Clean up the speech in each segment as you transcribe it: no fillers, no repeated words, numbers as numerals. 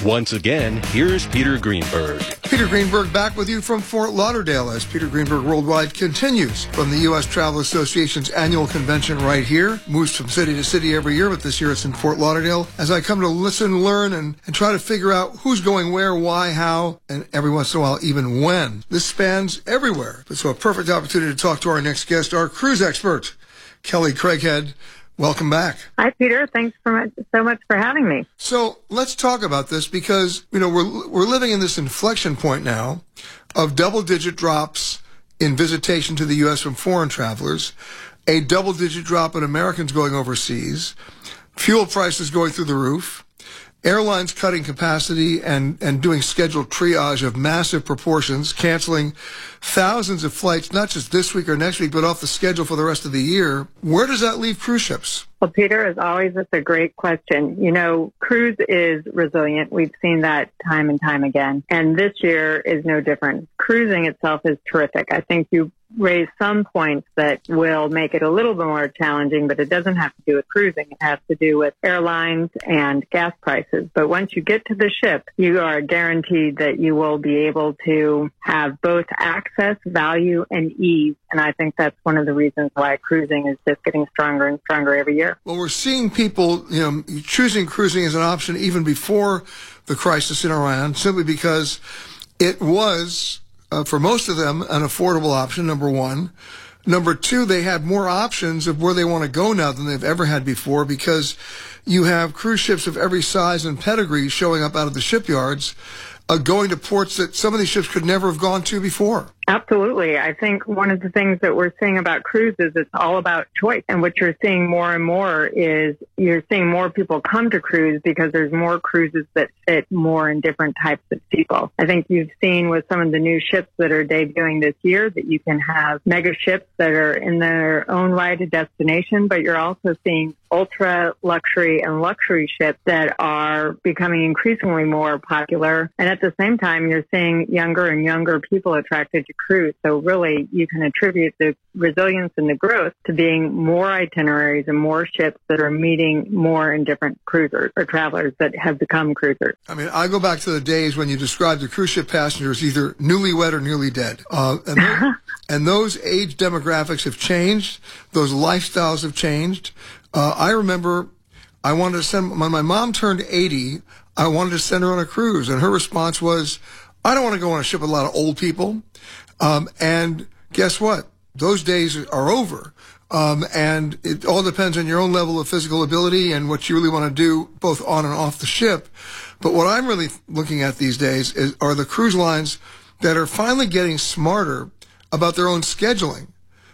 Once again, here's Peter Greenberg. Peter Greenberg back with you from Fort Lauderdale as Peter Greenberg Worldwide continues from the U.S. Travel Association's annual convention right here. Moves from city to city every year, but this year it's in Fort Lauderdale. As I come to listen, learn, and try to figure out who's going where, why, how, and every once in a while even when. This spans everywhere. So a perfect opportunity to talk to our next guest, our cruise expert, Kelly Craighead. Welcome back. Hi, Peter. Thanks so much for having me. So let's talk about this because, we're living in this inflection point now of double-digit drops in visitation to the U.S. from foreign travelers, a double-digit drop in Americans going overseas, fuel prices going through the roof, airlines cutting capacity and doing scheduled triage of massive proportions, canceling thousands of flights, not just this week or next week, but off the schedule for the rest of the year. Where does that leave cruise ships? Well, Peter, as always, it's a great question. Cruise is resilient. We've seen that time and time again. And this year is no different. Cruising itself is terrific. I think you raise some points that will make it a little bit more challenging, but it doesn't have to do with cruising. It has to do with airlines and gas prices. But once you get to the ship, you are guaranteed that you will be able to have both access, value, and ease. And I think that's one of the reasons why cruising is just getting stronger and stronger every year. Well, we're seeing people, choosing cruising as an option even before the crisis in Iran, simply because it was, for most of them, an affordable option, number one. Number two, they had more options of where they want to go now than they've ever had before because you have cruise ships of every size and pedigree showing up out of the shipyards, going to ports that some of these ships could never have gone to before. Absolutely. I think one of the things that we're seeing about cruises, it's all about choice. And what you're seeing more and more is you're seeing more people come to cruise because there's more cruises that fit more in different types of people. I think you've seen with some of the new ships that are debuting this year that you can have mega ships that are in their own right a destination, but you're also seeing ultra luxury and luxury ships that are becoming increasingly more popular. And at the same time, you're seeing younger and younger people attracted to cruise. So really, you can attribute the resilience and the growth to being more itineraries and more ships that are meeting more and different cruisers or travelers that have become cruisers. I mean, I go back to the days when you described the cruise ship passengers either newlywed or newly dead. And those age demographics have changed. Those lifestyles have changed. I remember I wanted to send, when my mom turned 80, I wanted to send her on a cruise. And her response was, I don't want to go on a ship with a lot of old people. And guess what? Those days are over. And it all depends on your own level of physical ability and what you really want to do both on and off the ship. But what I'm really looking at these days are the cruise lines that are finally getting smarter about their own scheduling.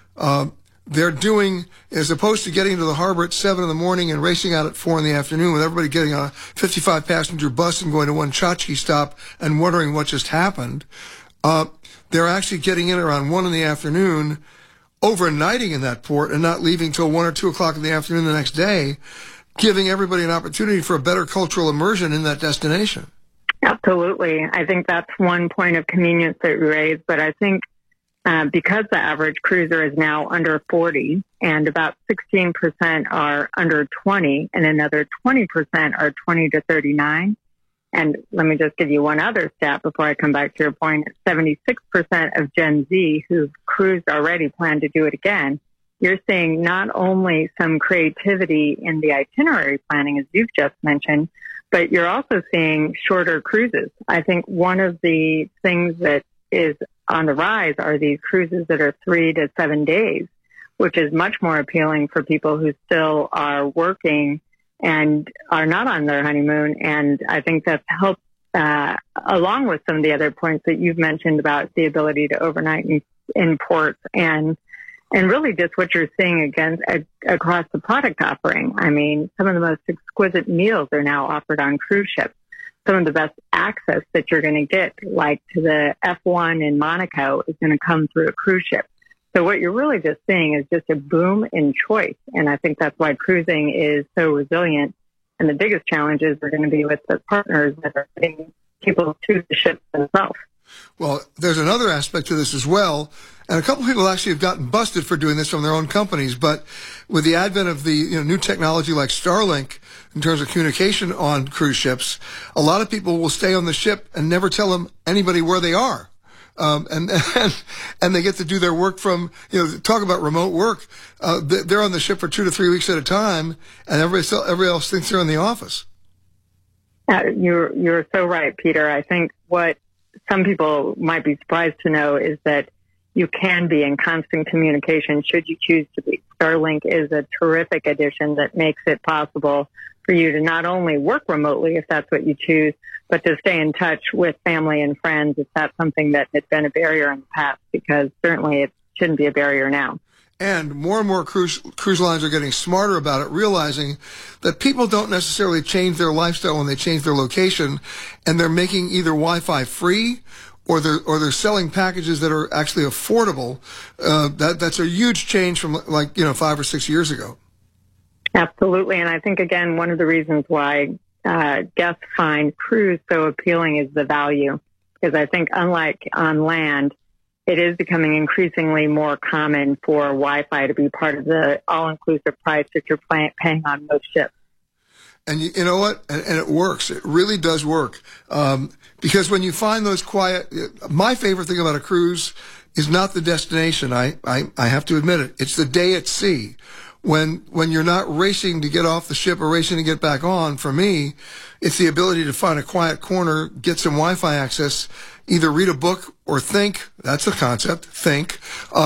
They're doing, as opposed to getting to the harbor at 7 in the morning and racing out at 4 in the afternoon with everybody getting on a 55-passenger bus and going to one tchotchke stop and wondering what just happened, they're actually getting in around 1 in the afternoon, overnighting in that port and not leaving till 1 or 2 o'clock in the afternoon the next day, giving everybody an opportunity for a better cultural immersion in that destination. Absolutely. I think that's one point of convenience that you raised, but I think because the average cruiser is now under 40 and about 16% are under 20 and another 20% are 20 to 39. And let me just give you one other stat before I come back to your point. 76% of Gen Z who've cruised already plan to do it again. You're seeing not only some creativity in the itinerary planning, as you've just mentioned, but you're also seeing shorter cruises. I think one of the things that is on the rise are these cruises that are 3 to 7 days, which is much more appealing for people who still are working and are not on their honeymoon. And I think that's helped, along with some of the other points that you've mentioned about the ability to overnight in ports and really just what you're seeing again across the product offering. I mean, some of the most exquisite meals are now offered on cruise ships. Some of the best access that you're going to get, like to the F1 in Monaco, is going to come through a cruise ship. So what you're really just seeing is just a boom in choice. And I think that's why cruising is so resilient. And the biggest challenges are going to be with the partners that are getting people to the ships themselves. Well, there's another aspect to this as well, And a couple of people actually have gotten busted for doing this from their own companies. But with the advent of the new technology like Starlink in terms of communication on cruise ships, a lot of people will stay on the ship and never tell anybody where they are. And they get to do their work from, talk about remote work. They're on the ship for 2 to 3 weeks at a time, and everybody else thinks they're in the office. You're so right, Peter. I think what some people might be surprised to know is that you can be in constant communication should you choose to be. Starlink is a terrific addition that makes it possible for you to not only work remotely, if that's what you choose, but to stay in touch with family and friends if that's something that had been a barrier in the past, because certainly it shouldn't be a barrier now. And more cruise lines are getting smarter about it, realizing that people don't necessarily change their lifestyle when they change their location, and they're making either Wi-Fi free or they're selling packages that are actually affordable. That's a huge change from 5 or 6 years ago. Absolutely. And I think, again, one of the reasons why guests find cruise so appealing is the value. Because I think unlike on land, it is becoming increasingly more common for Wi-Fi to be part of the all-inclusive price that you're paying on most ships. And you know what? And it works. It really does work. Because when you find those quiet, my favorite thing about a cruise is not the destination. I have to admit it. It's the day at sea. When you're not racing to get off the ship or racing to get back on, for me, it's the ability to find a quiet corner, get some Wi-Fi access, either read a book or think. That's the concept. Think,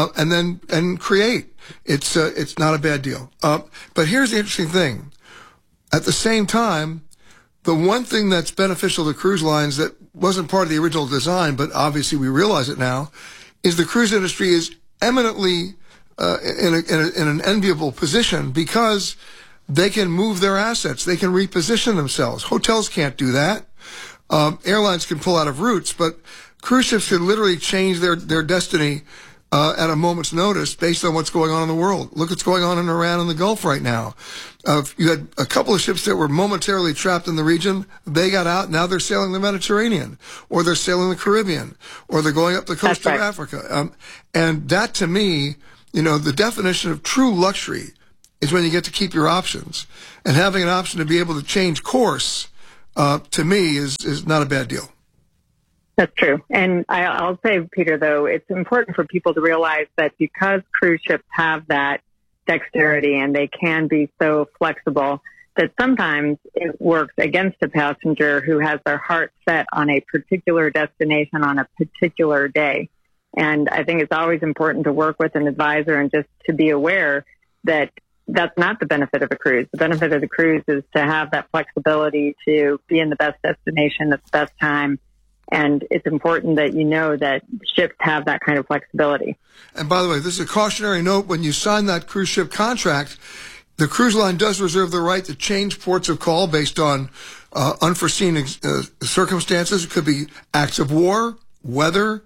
and create. It's not a bad deal. But here's the interesting thing. At the same time, the one thing that's beneficial to cruise lines that wasn't part of the original design, but obviously we realize it now, is the cruise industry is eminently in an enviable position because they can move their assets. They can reposition themselves. Hotels can't do that. Airlines can pull out of routes, but cruise ships can literally change their destiny at a moment's notice based on what's going on in the world. Look what's going on in Iran and the Gulf right now. You had a couple of ships that were momentarily trapped in the region. They got out. Now they're sailing the Mediterranean, or they're sailing the Caribbean, or they're going up the coast of Africa. And that, to me, the definition of true luxury is when you get to keep your options. And having an option to be able to change course, to me, is not a bad deal. That's true. And I'll say, Peter, though, it's important for people to realize that because cruise ships have that dexterity and they can be so flexible, that sometimes it works against a passenger who has their heart set on a particular destination on a particular day. And I think it's always important to work with an advisor and just to be aware that that's not the benefit of a cruise. The benefit of the cruise is to have that flexibility to be in the best destination at the best time. And it's important that you know that ships have that kind of flexibility. And by the way, this is a cautionary note. When you sign that cruise ship contract, the cruise line does reserve the right to change ports of call based on unforeseen circumstances. It could be acts of war, weather,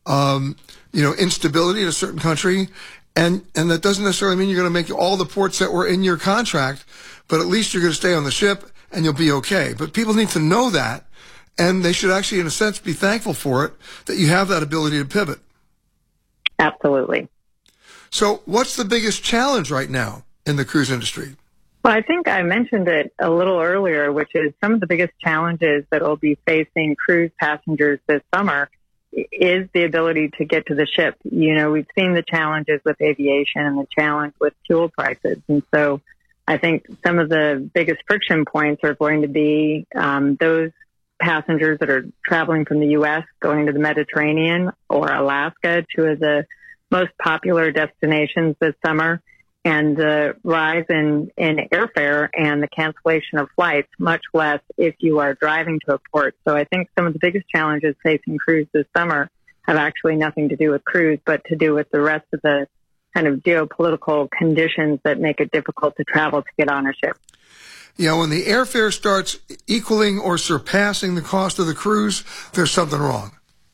instability in a certain country. And that doesn't necessarily mean you're going to make all the ports that were in your contract, but at least you're going to stay on the ship and you'll be okay. But people need to know that. And they should actually, in a sense, be thankful for it, that you have that ability to pivot. Absolutely. So what's the biggest challenge right now in the cruise industry? Well, I think I mentioned it a little earlier, which is some of the biggest challenges that will be facing cruise passengers this summer is the ability to get to the ship. We've seen the challenges with aviation and the challenge with fuel prices. And so I think some of the biggest friction points are going to be those passengers that are traveling from the U.S. going to the Mediterranean or Alaska, two of the most popular destinations this summer, and the rise in airfare and the cancellation of flights, much less if you are driving to a port. So I think some of the biggest challenges facing cruise this summer have actually nothing to do with cruise, but to do with the rest of the kind of geopolitical conditions that make it difficult to travel to get on a ship. When the airfare starts equaling or surpassing the cost of the cruise, there's something wrong.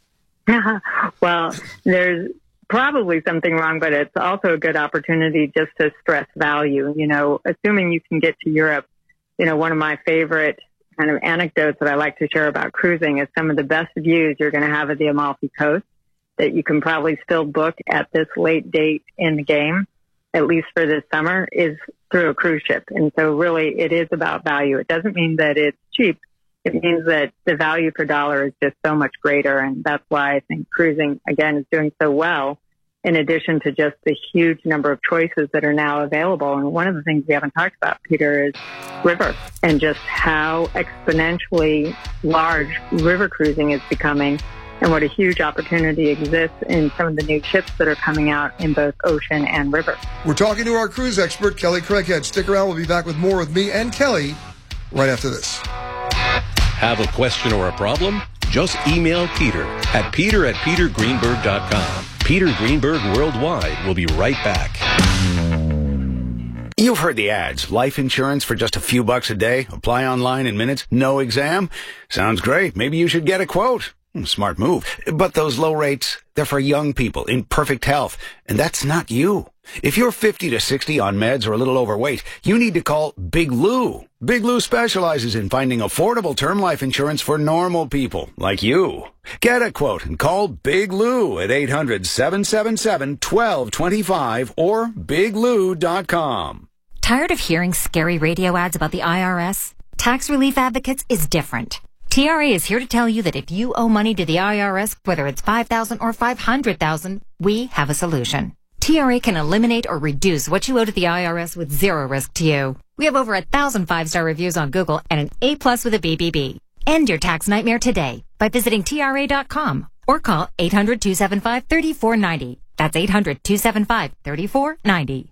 Well, there's probably something wrong, but it's also a good opportunity just to stress value. Assuming you can get to Europe, one of my favorite kind of anecdotes that I like to share about cruising is some of the best views you're going to have of the Amalfi Coast. that you can probably still book at this late date in the game, at least for this summer, is through a cruise ship. And so really it is about value. It doesn't mean that it's cheap. It means that the value per dollar is just so much greater. And that's why I think cruising, again, is doing so well, in addition to just the huge number of choices that are now available. And one of the things we haven't talked about, Peter, is river, and just how exponentially large river cruising is becoming, and what a huge opportunity exists in some of the new ships that are coming out in both ocean and river. We're talking to our cruise expert, Kelly Craighead. Stick around. We'll be back with more with me and Kelly right after this. Have a question or a problem? Just email Peter at petergreenberg.com. Peter Greenberg Worldwide will be right back. You've heard the ads. Life insurance for just a few bucks a day. Apply online in minutes. No exam. Sounds great. Maybe you should get a quote. Smart move. But those low rates, they're for young people in perfect health. And that's not you. If you're 50 to 60 on meds or a little overweight, you need to call Big Lou. Big Lou specializes in finding affordable term life insurance for normal people like you. Get a quote and call Big Lou at 800-777-1225 or biglou.com. Tired of hearing scary radio ads about the IRS? Tax Relief Advocates is different. TRA is here to tell you that if you owe money to the IRS, whether it's $5,000 or $500,000, we have a solution. TRA can eliminate or reduce what you owe to the IRS with zero risk to you. We have over 1,000 5-star reviews on Google and an A+ with a BBB. End your tax nightmare today by visiting TRA.com or call 800-275-3490. That's 800-275-3490.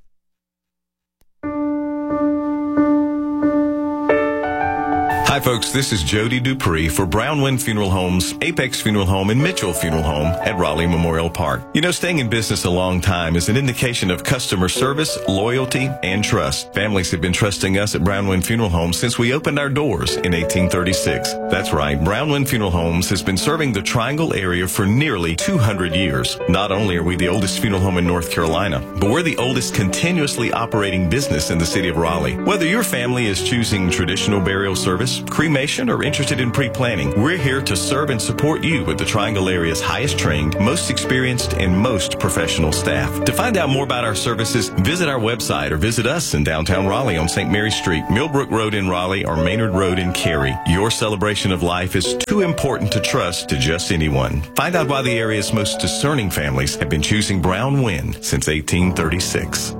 Hi folks, this is Jody Dupree for Brown Wind Funeral Homes, Apex Funeral Home, and Mitchell Funeral Home at Raleigh Memorial Park. You know, staying in business a long time is an indication of customer service, loyalty, and trust. Families have been trusting us at Brown Wind Funeral Homes since we opened our doors in 1836. That's right, Brown Wind Funeral Homes has been serving the Triangle area for nearly 200 years. Not only are we the oldest funeral home in North Carolina, but we're the oldest continuously operating business in the city of Raleigh. Whether your family is choosing traditional burial service, cremation, or interested in pre-planning, we're here to serve and support you with the Triangle area's highest trained, most experienced, and most professional staff. To find out more about our services, visit our website or visit us in downtown Raleigh on St. Mary Street, Millbrook Road in Raleigh, or Maynard Road in Cary. Your celebration of life is too important to trust to just anyone. Find out why the area's most discerning families have been choosing Brown Wind since 1836.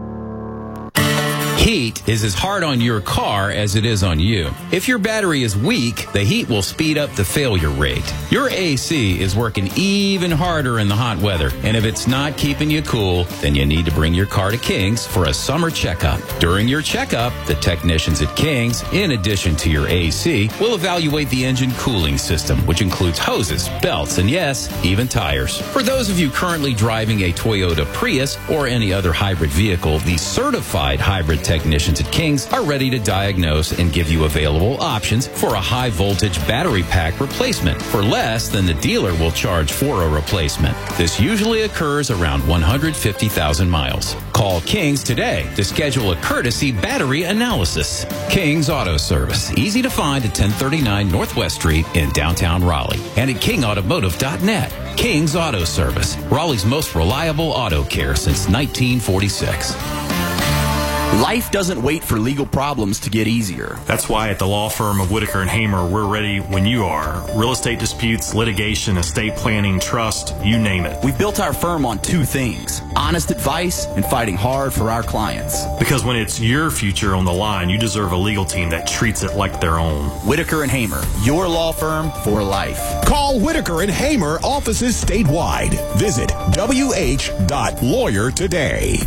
Heat is as hard on your car as it is on you. If your battery is weak, the heat will speed up the failure rate. Your AC is working even harder in the hot weather, and if it's not keeping you cool, then you need to bring your car to King's for a summer checkup. During your checkup, the technicians at King's, in addition to your AC, will evaluate the engine cooling system, which includes hoses, belts, and yes, even tires. For those of you currently driving a Toyota Prius or any other hybrid vehicle, the certified hybrid technicians at King's are ready to diagnose and give you available options for a high voltage battery pack replacement for less than the dealer will charge for a replacement. This usually occurs around 150,000 miles. Call King's today to schedule a courtesy battery analysis. King's Auto Service, easy to find at 1039 Northwest Street in downtown Raleigh and at kingautomotive.net. King's Auto Service, Raleigh's most reliable auto care since 1946. Life doesn't wait for legal problems to get easier. That's why at the law firm of Whitaker and Hamer, we're ready when you are. Real estate disputes, litigation, estate planning, trust, you name it. We've built our firm on two things: honest advice and fighting hard for our clients. Because when it's your future on the line, you deserve a legal team that treats it like their own. Whitaker and Hamer, your law firm for life. Call Whitaker and Hamer, offices statewide. Visit wh.lawyer today.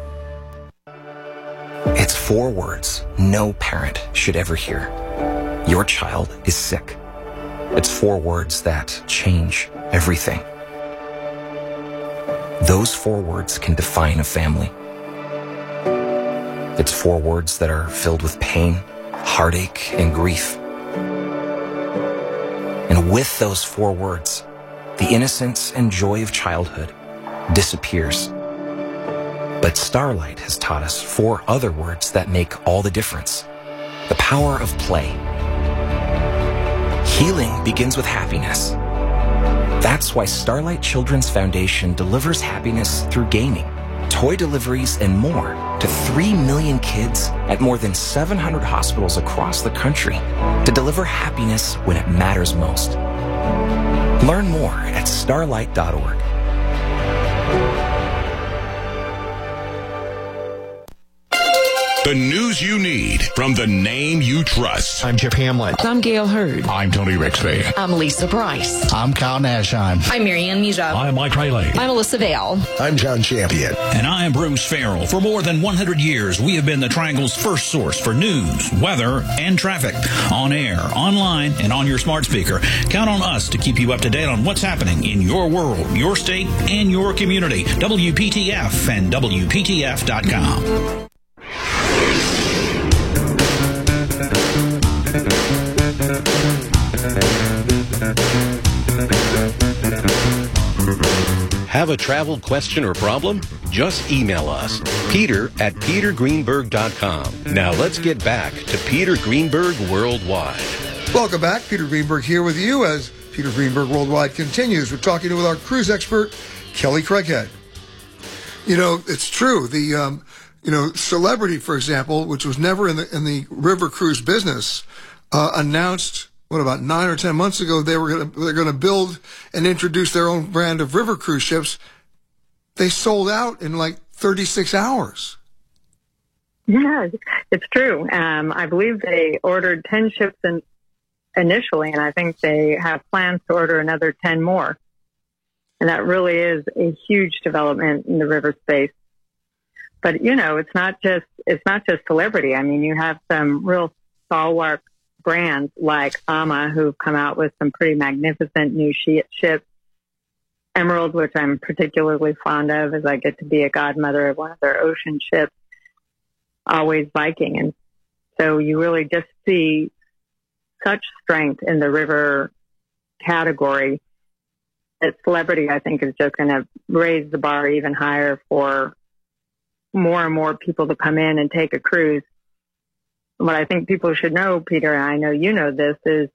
It's 4 words no parent should ever hear. Your child is sick. It's 4 words that change everything. Those 4 words can define a family. It's 4 words that are filled with pain, heartache, and grief. And with those 4 words, the innocence and joy of childhood disappears. But Starlight has taught us 4 other words that make all the difference. The power of play. Healing begins with happiness. That's why Starlight Children's Foundation delivers happiness through gaming, toy deliveries, and more to 3 million kids at more than 700 hospitals across the country to deliver happiness when it matters most. Learn more at starlight.org. The news you need from the name you trust. I'm Chip Hamlet. I'm Gail Hurd. I'm Tony Rixby. I'm Lisa Bryce. I'm Kyle Nashheim. I'm Marianne Muja. I'm Mike Rayleigh. I'm Alyssa Vale. I'm John Champion. And I'm Bruce Farrell. For more than 100 years, we have been the Triangle's first source for news, weather, and traffic. On air, online, and on your smart speaker. Count on us to keep you up to date on what's happening in your world, your state, and your community. WPTF and WPTF.com. Have a travel question or problem? Just email us, peter@petergreenberg.com. Now let's get back to Peter Greenberg Worldwide. Welcome back. Peter Greenberg here with you as Peter Greenberg Worldwide continues. We're talking with our cruise expert, Kelly Craighead. You know, it's true. The Celebrity, for example, which was never in the river cruise business, announced about 9 or 10 months ago they're going to build and introduce their own brand of river cruise ships. They sold out in like 36 hours. Yeah, it's true. I believe they ordered 10 ships initially, and I think they have plans to order another 10 more. And that really is a huge development in the river space. But, you know, it's not just Celebrity. I mean, you have some real stalwart brands like AMA who've come out with some pretty magnificent new ships. Emerald, which I'm particularly fond of as I get to be a godmother of one of their ocean ships, Always Viking. And so you really just see such strength in the river category that Celebrity, I think, is just going to raise the bar even higher for more and more people to come in and take a cruise. What I think people should know, Peter, and I know you know this, is,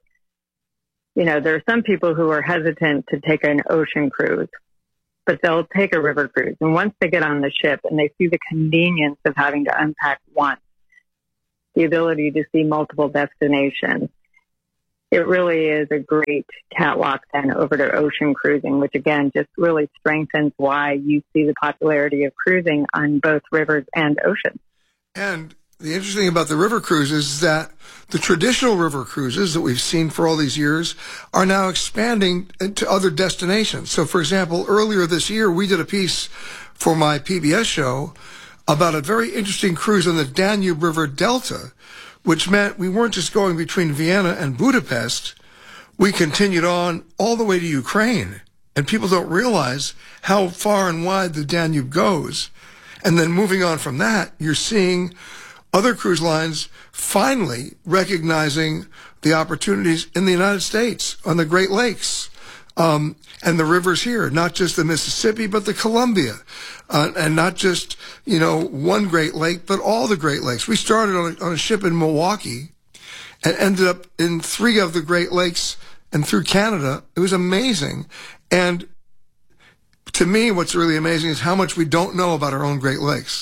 you know, there are some people who are hesitant to take an ocean cruise, but they'll take a river cruise. And once they get on the ship and they see the convenience of having to unpack once, the ability to see multiple destinations, it really is a great catwalk then over to ocean cruising, which again just really strengthens why you see the popularity of cruising on both rivers and oceans. And the interesting thing about the river cruises is that the traditional river cruises that we've seen for all these years are now expanding to other destinations. So, for example, earlier this year, we did a piece for my PBS show about a very interesting cruise on the Danube River Delta, which meant we weren't just going between Vienna and Budapest. We continued on all the way to Ukraine. And people don't realize how far and wide the Danube goes. And then moving on from that, you're seeing other cruise lines finally recognizing the opportunities in the United States on the Great Lakes and the rivers here, not just the Mississippi, but the Columbia, and not just, you know, one Great Lake, but all the Great Lakes. We started on a ship in Milwaukee and ended up in 3 of the Great Lakes and through Canada. It was amazing. And to me, what's really amazing is how much we don't know about our own Great Lakes.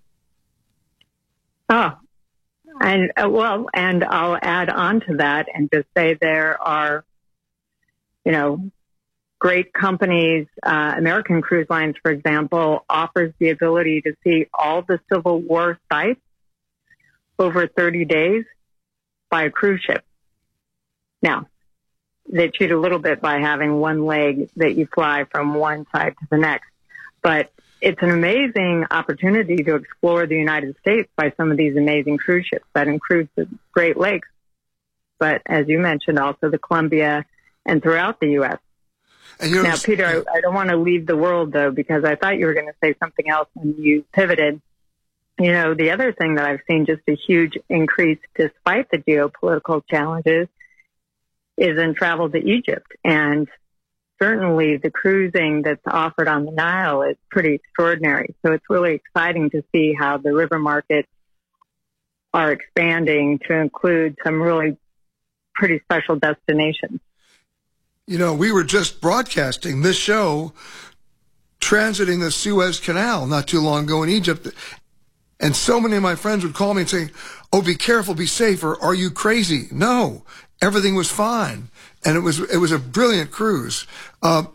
Oh, and and I'll add on to that and just say there are, you know, great companies. American Cruise Lines, for example, offers the ability to see all the Civil War sites over 30 days by a cruise ship. Now, they cheat a little bit by having one leg that you fly from one side to the next, but it's an amazing opportunity to explore the United States by some of these amazing cruise ships that includes the Great Lakes, but as you mentioned, also the Columbia and throughout the U.S. Now, Peter, I don't want to leave the world, though, because I thought you were going to say something else when you pivoted. You know, the other thing that I've seen just a huge increase despite the geopolitical challenges is in travel to Egypt. And certainly the cruising that's offered on the Nile is pretty extraordinary. So it's really exciting to see how the river markets are expanding to include some really pretty special destinations. You know, we were just broadcasting this show transiting the Suez Canal not too long ago in Egypt. And so many of my friends would call me and say, oh, be careful, be safe, or are you crazy? No, everything was fine. And it was a brilliant cruise. One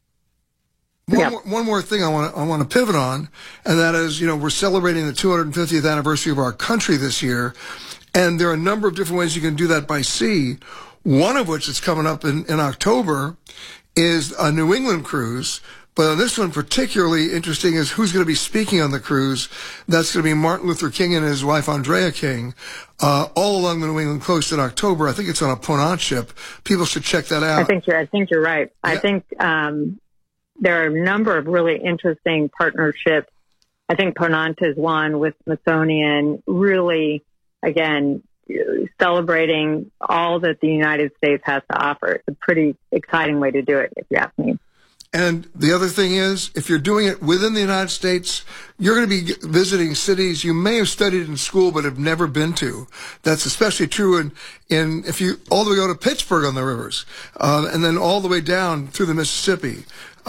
more thing I want to pivot on, and that is, you know, we're celebrating the 250th anniversary of our country this year. And there are a number of different ways you can do that by sea. One of which is coming up in October is a New England cruise. But on this one, particularly interesting is who's going to be speaking on the cruise. That's going to be Martin Luther King and his wife, Andrea King, all along the New England coast in October. I think it's on a Ponant ship. People should check that out. I think you're right. Yeah. I think there are a number of really interesting partnerships. I think Ponant is one with Smithsonian, really, again, celebrating all that the United States has to offer. It's a pretty exciting way to do it, if you ask me. And the other thing is, if you're doing it within the United States, you're going to be visiting cities you may have studied in school but have never been to. That's especially true in if you all the way go to Pittsburgh on the rivers, and then all the way down through the Mississippi.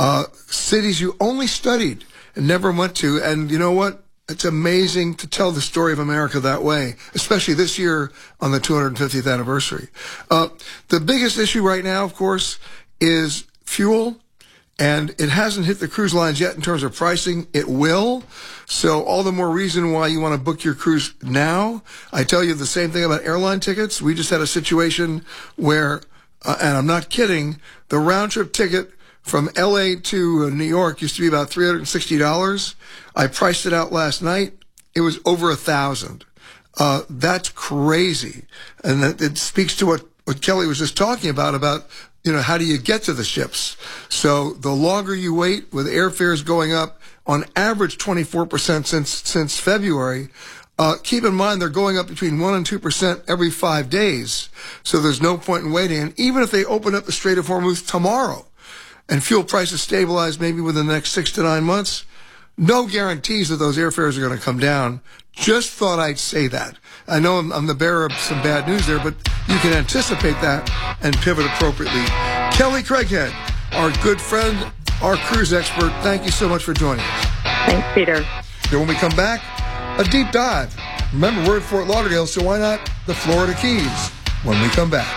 Cities you only studied and never went to. And you know what? It's amazing to tell the story of America that way, especially this year on the 250th anniversary. The biggest issue right now, of course, is fuel. And it hasn't hit the cruise lines yet in terms of pricing. It will. So all the more reason why you want to book your cruise now. I tell you the same thing about airline tickets. We just had a situation where, and I'm not kidding, the round trip ticket from LA to New York used to be about $360. I priced it out last night. It was over $1,000. That's crazy. And it speaks to what Kelly was just talking about, you know, how do you get to the ships? So the longer you wait with airfares going up on average 24% since February, keep in mind they're going up between 1% and 2% every 5 days. So there's no point in waiting. And even if they open up the Strait of Hormuz tomorrow and fuel prices stabilize maybe within the next 6 to 9 months, no guarantees that those airfares are going to come down. Just thought I'd say that. I know I'm the bearer of some bad news there, but you can anticipate that and pivot appropriately. Kelly Craighead, our good friend, our cruise expert, thank you so much for joining us. Thanks, Peter. So when we come back, a deep dive. Remember, we're at Fort Lauderdale, so why not the Florida Keys when we come back?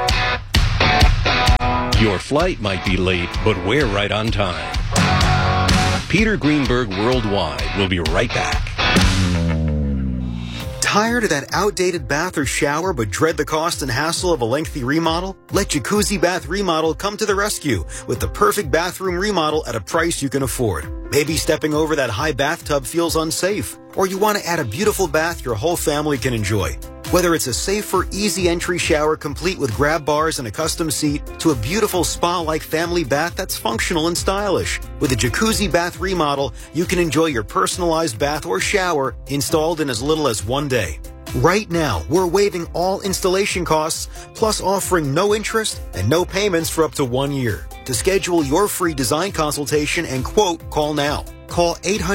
Your flight might be late, but we're right on time. Peter Greenberg Worldwide will be right back. Tired of that outdated bath or shower but dread the cost and hassle of a lengthy remodel? Let Jacuzzi Bath Remodel come to the rescue with the perfect bathroom remodel at a price you can afford. Maybe stepping over that high bathtub feels unsafe, or you want to add a beautiful bath your whole family can enjoy. Whether it's a safer, easy entry shower complete with grab bars and a custom seat to a beautiful spa-like family bath that's functional and stylish. With a Jacuzzi Bath Remodel, you can enjoy your personalized bath or shower installed in as little as 1 day. Right now, we're waiving all installation costs, plus offering no interest and no payments for up to 1 year. To schedule your free design consultation and quote, call now. Call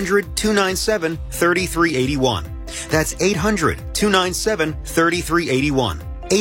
800-297-3381. That's 800-297-3381.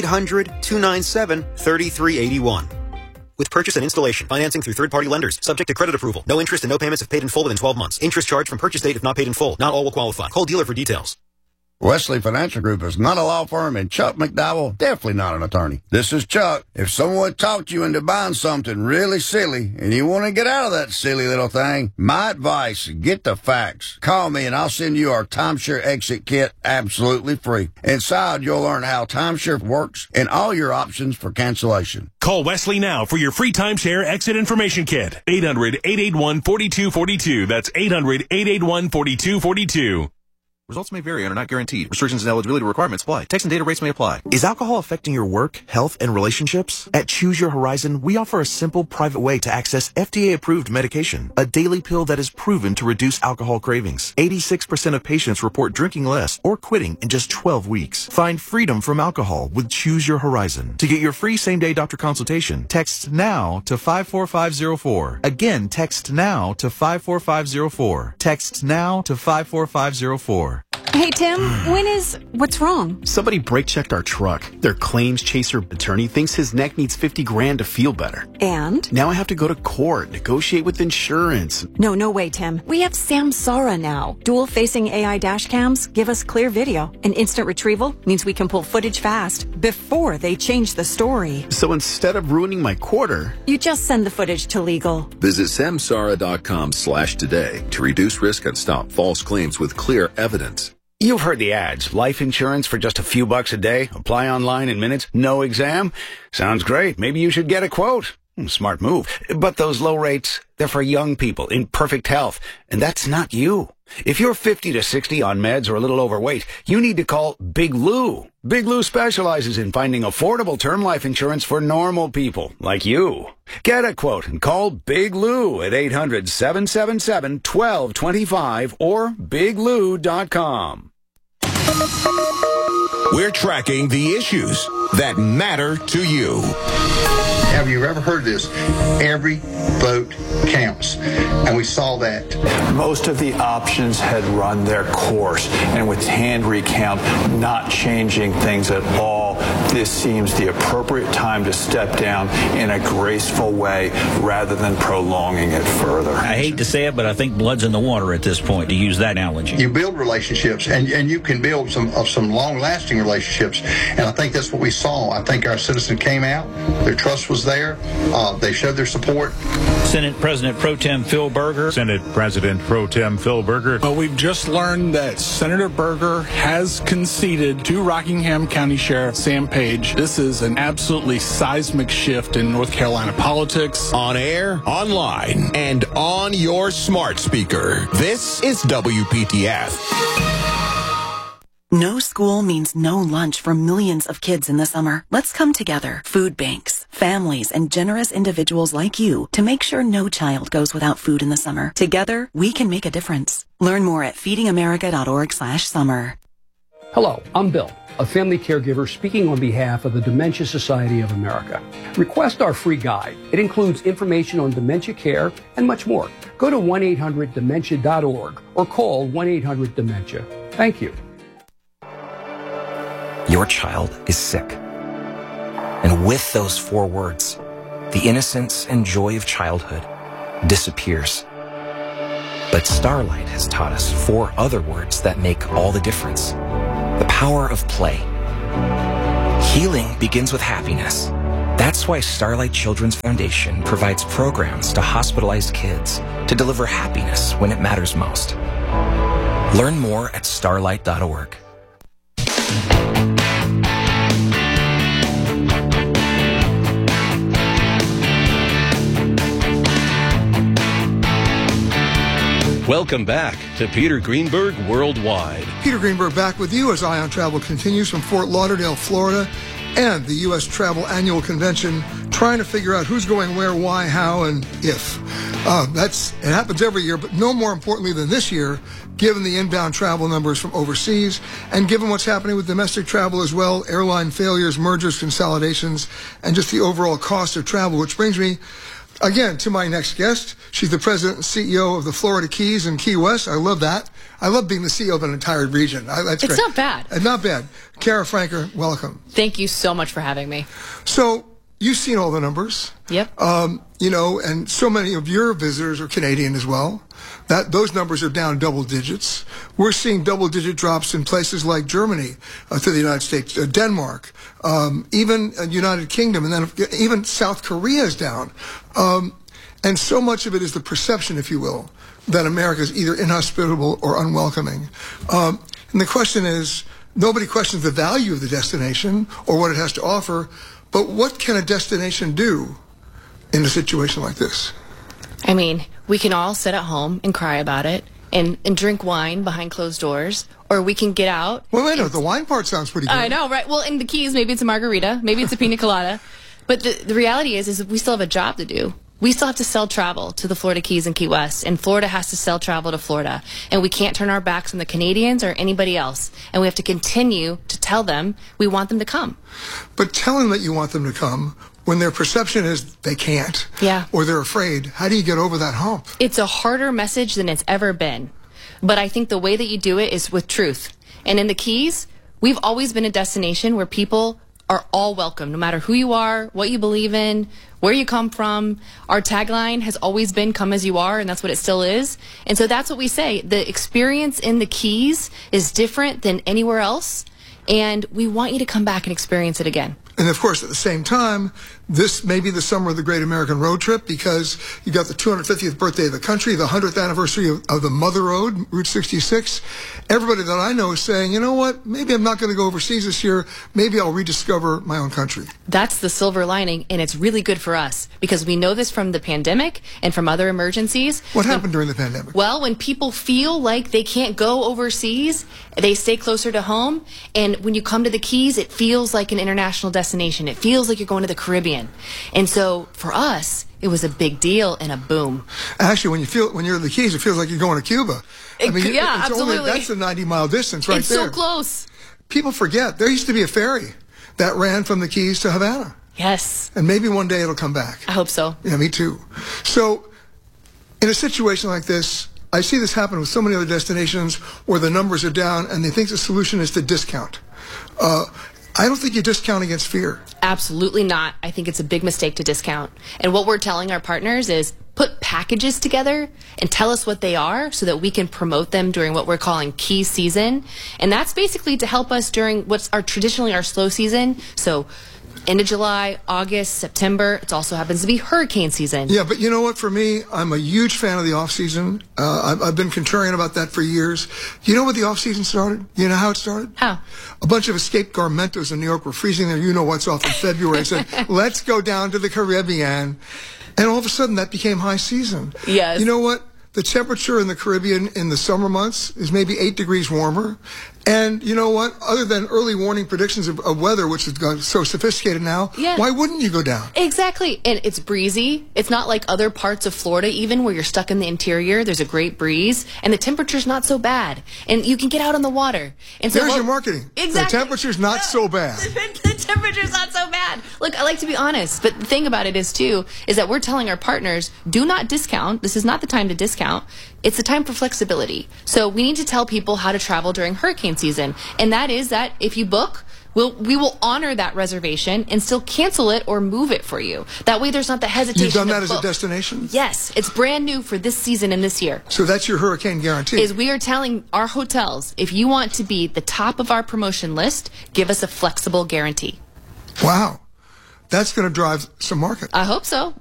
800-297-3381. With purchase and installation, financing through third-party lenders, subject to credit approval. No interest and no payments if paid in full within 12 months. Interest charged from purchase date if not paid in full. Not all will qualify. Call dealer for details. Wesley Financial Group is not a law firm, and Chuck McDowell, definitely not an attorney. This is Chuck. If someone talked you into buying something really silly and you want to get out of that silly little thing, my advice, get the facts. Call me and I'll send you our timeshare exit kit absolutely free. Inside, you'll learn how timeshare works and all your options for cancellation. Call Wesley now for your free timeshare exit information kit. 800-881-4242. That's 800-881-4242. Results may vary and are not guaranteed. Restrictions and eligibility requirements apply. Text and data rates may apply. Is alcohol affecting your work, health, and relationships? At Choose Your Horizon, we offer a simple, private way to access FDA-approved medication, a daily pill that is proven to reduce alcohol cravings. 86% of patients report drinking less or quitting in just 12 weeks. Find freedom from alcohol with Choose Your Horizon. To get your free same-day doctor consultation, text NOW to 54504. Again, text NOW to 54504. Text NOW to 54504. Hey, Tim, what's wrong? Somebody brake checked our truck. Their claims chaser attorney thinks his neck needs $50,000 to feel better. And? Now I have to go to court, negotiate with insurance. No way, Tim. We have Samsara now. Dual-facing AI dash cams give us clear video. And instant retrieval means we can pull footage fast before they change the story. So instead of ruining my quarter, you just send the footage to legal. Visit samsara.com/today to reduce risk and stop false claims with clear evidence. You've heard the ads. Life insurance for just a few bucks a day. Apply online in minutes. No exam. Sounds great. Maybe you should get a quote. Smart move. But those low rates, they're for young people in perfect health. And that's not you. If you're 50 to 60 on meds or a little overweight, you need to call Big Lou. Big Lou specializes in finding affordable term life insurance for normal people like you. Get a quote and call Big Lou at 800-777-1225 or biglou.com. We're tracking the issues that matter to you. Have you ever heard this? Every vote counts. And we saw that. Most of the options had run their course. And with hand recount not changing things at all, this seems the appropriate time to step down in a graceful way rather than prolonging it further. I hate to say it, but I think blood's in the water at this point, to use that analogy. You build relationships, and you can build some long-lasting relationships. And I think that's what we saw. I think our citizens came out. Their trust was there. They showed their support. Senate President Pro Tem Phil Berger. Senate President Pro Tem Phil Berger. Well, we've just learned that Senator Berger has conceded to Rockingham County Sheriff Sam Page. This is an absolutely seismic shift in North Carolina politics. On air, online, and on your smart speaker. This is WPTF. No school means no lunch for millions of kids in the summer. Let's come together, food banks, families, and generous individuals like you to make sure no child goes without food in the summer. Together, we can make a difference. Learn more at feedingamerica.org/summer. Hello, I'm Bill, a family caregiver speaking on behalf of the Dementia Society of America. Request our free guide. It includes information on dementia care and much more. Go to 1-800-DEMENTIA.org or call 1-800-DEMENTIA. Thank you. Your child is sick. And with those 4 words, the innocence and joy of childhood disappears. But Starlight has taught us 4 other words that make all the difference. The power of play. Healing begins with happiness. That's why Starlight Children's Foundation provides programs to hospitalized kids to deliver happiness when it matters most. Learn more at starlight.org. Welcome back to Peter Greenberg Worldwide. Peter Greenberg back with you as Eye on Travel continues from Fort Lauderdale, Florida, and the U.S. Travel Annual Convention, trying to figure out who's going where, why, how, and if. It happens every year, but no more importantly than this year, given the inbound travel numbers from overseas, and given what's happening with domestic travel as well, airline failures, mergers, consolidations, and just the overall cost of travel, which brings me again to my next guest. She's the president and CEO of the Florida Keys in Key West. I love that. I love being the CEO of an entire region. That's great. It's not bad. Not bad. Kara Franker, welcome. Thank you so much for having me. So you've seen all the numbers. Yep. And so many of your visitors are Canadian as well. Those numbers are down double digits. We're seeing double-digit drops in places like Germany to the United States, Denmark, even United Kingdom, and then even South Korea is down. And so much of it is the perception, if you will, that America is either inhospitable or unwelcoming. And the question is, nobody questions the value of the destination or what it has to offer, but what can a destination do in a situation like this? I mean, we can all sit at home and cry about it and drink wine behind closed doors, or we can get out. Well, wait a minute, the wine part sounds pretty good. I know, right? Well, in the Keys, maybe it's a margarita, maybe it's a pina colada. But the reality is we still have a job to do. We still have to sell travel to the Florida Keys and Key West, and Florida has to sell travel to Florida. And we can't turn our backs on the Canadians or anybody else. And we have to continue to tell them we want them to come. But telling them that you want them to come when their perception is they can't, or they're afraid, how do you get over that hump? It's a harder message than it's ever been. But I think the way that you do it is with truth. And in the Keys, we've always been a destination where people are all welcome, no matter who you are, what you believe in, where you come from. Our tagline has always been "Come as you are," and that's what it still is. And so that's what we say. The experience in the Keys is different than anywhere else, and we want you to come back and experience it again. And of course, at the same time, this may be the summer of the Great American Road Trip, because you got the 250th birthday of the country, the 100th anniversary of the Mother Road, Route 66. Everybody that I know is saying, you know what, maybe I'm not going to go overseas this year. Maybe I'll rediscover my own country. That's the silver lining, and it's really good for us, because we know this from the pandemic and from other emergencies. What happened during the pandemic? Well, when people feel like they can't go overseas, they stay closer to home. And when you come to the Keys, it feels like an international destination. It feels like you're going to the Caribbean. And so for us, it was a big deal and a boom. Actually, when you're in the Keys, it feels like you're going to Cuba. Yeah, absolutely. That's a 90-mile distance right there. It's so close. People forget. There used to be a ferry that ran from the Keys to Havana. Yes. And maybe one day it'll come back. I hope so. Yeah, me too. So in a situation like this, I see this happen with so many other destinations where the numbers are down and they think the solution is to discount. I don't think you discount against fear. Absolutely not. I think it's a big mistake to discount. And what we're telling our partners is put packages together and tell us what they are so that we can promote them during what we're calling key season. And that's basically to help us during what's traditionally our slow season. So end of July, August, September. It also happens to be hurricane season. Yeah, but you know what? For me, I'm a huge fan of the off-season. I've been contrarian about that for years. You know what the off-season started? You know how it started? How? A bunch of escaped Garmentos in New York were freezing their you-know-what's off in February and said, let's go down to the Caribbean. And all of a sudden, that became high season. Yes. You know what? The temperature in the Caribbean in the summer months is maybe 8 degrees warmer. And you know what? Other than early warning predictions of weather, which has got so sophisticated now, why wouldn't you go down? Exactly. And it's breezy. It's not like other parts of Florida, even where you're stuck in the interior. There's a great breeze, and the temperature's not so bad. And you can get out on the water. And so there's your marketing. Exactly. The temperature's not so bad. The temperature's not so bad. Look, I like to be honest, but the thing about it is that we're telling our partners, do not discount. This is not the time to discount. It's the time for flexibility. So we need to tell people how to travel during hurricane season. And that is that if you book, we will honor that reservation and still cancel it or move it for you. That way there's not the hesitation. You've done that to as book. a destination? Yes. It's brand new for this season and this year. So that's your hurricane guarantee? Is we are telling our hotels, if you want to be the top of our promotion list, give us a flexible guarantee. Wow. That's going to drive some market. I hope so.